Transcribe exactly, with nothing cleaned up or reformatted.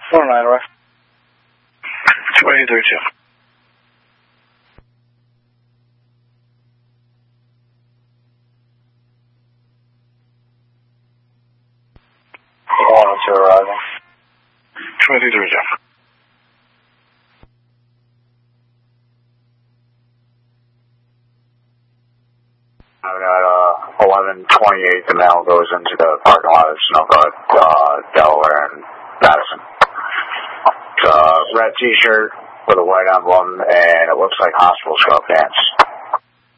four nine, right? twenty-three two. one two arriving. twenty-three two. I've got uh, eleven twenty-eight, the mail goes into the parking lot of Snowbird, uh, Delaware, and Madison. It's a red t-shirt with a white emblem, and it looks like hospital scrub pants.